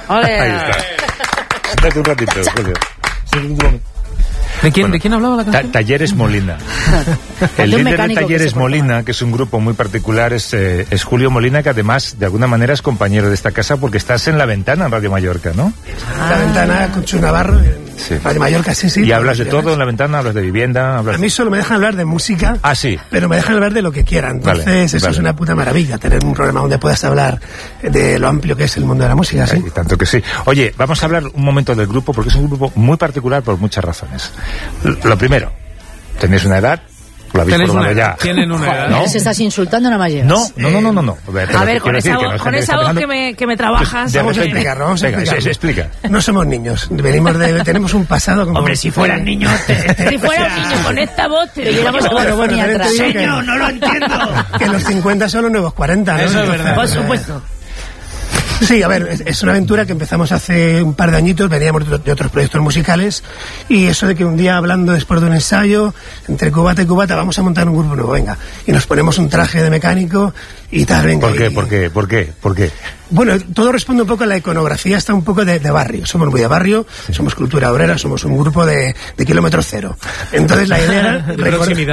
Ahí está. Espérate un ratito, Julio. ¿De quién hablaba la canción? Talleres Molina. El líder de Talleres Molina, que es un grupo muy particular, es Julio Molina, que además, de alguna manera, es compañero de esta casa porque estás en La Ventana, en Radio Mallorca, ¿no? La Ventana, con Chu Navarro, en Radio Mallorca, sí. ¿Y hablas de todo en La Ventana? ¿Hablas de vivienda? A mí solo me dejan hablar de música. Ah, sí. Pero me dejan hablar de lo que quieran. Entonces, eso es una puta maravilla, tener un programa donde puedas hablar de lo amplio que es el mundo de la música, ¿sí? Tanto que sí. Oye, vamos a hablar un momento del grupo, porque es un grupo muy particular por muchas razones. Lo primero, tenéis una edad, lo habéis probado ya. Tienen una edad. ¿No? ¿Se estás insultando? No me llevas. No. A ver, con esa voz que me trabajas. Vamos a explicarlo. Explica. No somos niños, tenemos un pasado como... Hombre, si fueran niños... Si fuera un niño con esta voz, te llevamos a Bonnie atrás. Señor, no lo entiendo. Que los 50 son los nuevos 40, ¿no? Eso es verdad. Por supuesto. Sí, a ver, es una aventura que empezamos hace un par de añitos, veníamos de otros proyectos musicales, y eso de que un día, hablando después de un ensayo, entre cubata y cubata, vamos a montar un grupo nuevo, venga, y nos ponemos un traje de mecánico y tal, venga. ¿Por qué? Bueno, todo responde un poco a la iconografía, está un poco de barrio, somos muy de barrio, somos cultura obrera, somos un grupo de kilómetro cero. Entonces la idea era...